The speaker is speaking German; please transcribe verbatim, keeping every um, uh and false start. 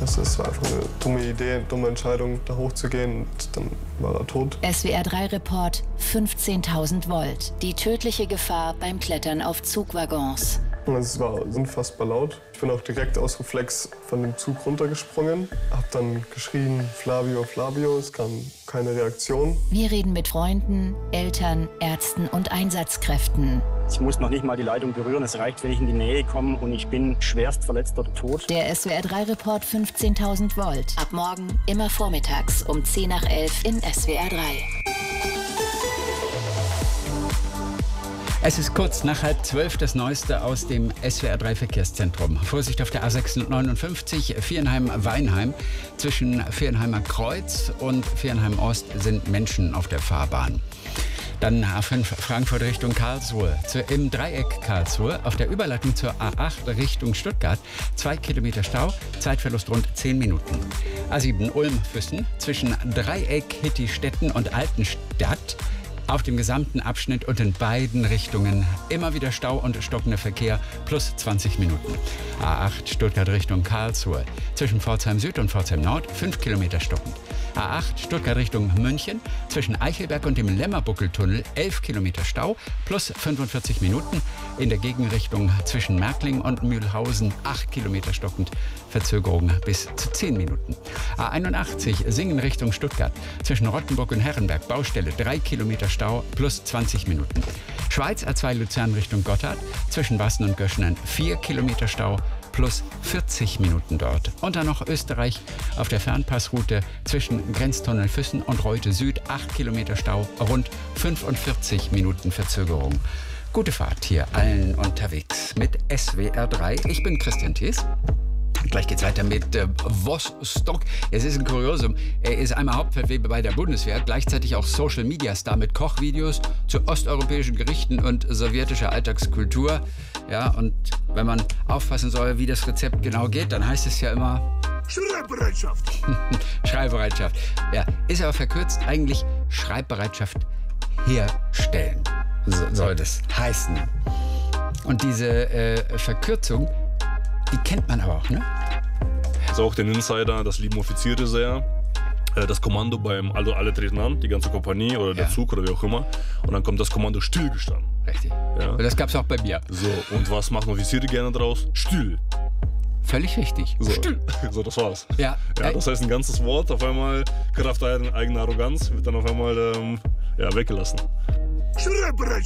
Also es war einfach eine dumme Idee, eine dumme Entscheidung, da hochzugehen und dann war er tot. S W R drei Report fünfzehntausend Volt. Die tödliche Gefahr beim Klettern auf Zugwaggons. Es war unfassbar laut. Ich bin auch direkt aus Reflex von dem Zug runtergesprungen, hab dann geschrien, Flavio, Flavio, es kam keine Reaktion. Wir reden mit Freunden, Eltern, Ärzten und Einsatzkräften. Ich muss noch nicht mal die Leitung berühren, es reicht, wenn ich in die Nähe komme und ich bin schwerst verletzt oder tot. Der S W R drei Report fünfzehntausend Volt. Ab morgen immer vormittags um zehn nach elf in S W R drei. Es ist kurz nach halb zwölf, das Neueste aus dem S W R drei Verkehrszentrum. Vorsicht auf der A sechshundertneunundfünfzig, Viernheim-Weinheim. Zwischen Viernheimer Kreuz und Viernheim Ost sind Menschen auf der Fahrbahn. Dann A fünf Frankfurt Richtung Karlsruhe. Im Dreieck Karlsruhe auf der Überleitung zur A acht Richtung Stuttgart. Zwei Kilometer Stau, Zeitverlust rund zehn Minuten. A sieben Ulm-Füssen zwischen Dreieck Hittistetten und Altenstadt. Auf dem gesamten Abschnitt und in beiden Richtungen immer wieder Stau und stockender Verkehr plus zwanzig Minuten. A acht Stuttgart Richtung Karlsruhe. Zwischen Pforzheim Süd und Pforzheim Nord fünf Kilometer stockend. A acht Stuttgart Richtung München. Zwischen Eichelberg und dem Lämmerbuckeltunnel elf Kilometer Stau plus fünfundvierzig Minuten. In der Gegenrichtung zwischen Märkling und Mühlhausen acht Kilometer stockend. Verzögerung bis zu zehn Minuten. A einundachtzig Singen Richtung Stuttgart. Zwischen Rottenburg und Herrenberg Baustelle drei Kilometer Stau plus zwanzig Minuten. Schweiz A zwei Luzern Richtung Gotthard. Zwischen Wassen und Göschenen vier Kilometer Stau plus vierzig Minuten dort. Und dann noch Österreich auf der Fernpassroute zwischen Grenztunnel Füssen und Reute Süd acht Kilometer Stau, rund fünfundvierzig Minuten Verzögerung. Gute Fahrt hier allen unterwegs mit S W R drei. Ich bin Christian Thees. Gleich geht's weiter mit äh, Vostok. Es ist ein Kuriosum. Er ist einmal Hauptfeldwebel bei der Bundeswehr, gleichzeitig auch Social-Media-Star mit Kochvideos zu osteuropäischen Gerichten und sowjetischer Alltagskultur. Ja, und wenn man aufpassen soll, wie das Rezept genau geht, dann heißt es ja immer Schreibbereitschaft. Schreibbereitschaft. Ja, ist aber verkürzt eigentlich Schreibbereitschaft herstellen, so, soll das heißen. Und diese äh, Verkürzung, die kennt man aber auch, ne? Also auch den Insider, das lieben Offiziere sehr. Das Kommando beim, also alle treten an, die ganze Kompanie oder der Ja. Zug oder wie auch immer. Und dann kommt das Kommando stillgestanden. Richtig. Ja. Und das gab's auch bei mir. So, und was machen Offiziere gerne draus? Still. Völlig richtig. So, so das war's. Ja. Ja, das heißt, ein ganzes Wort auf einmal, Kraft eigener Arroganz, wird dann auf einmal ähm, ja, weggelassen.